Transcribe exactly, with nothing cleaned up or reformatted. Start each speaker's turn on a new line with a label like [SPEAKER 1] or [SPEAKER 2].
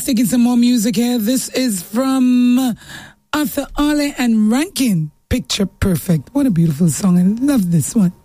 [SPEAKER 1] taking some more music here. This is from Arthur Ale and Rankin, Picture Perfect. What a beautiful song. I love this one.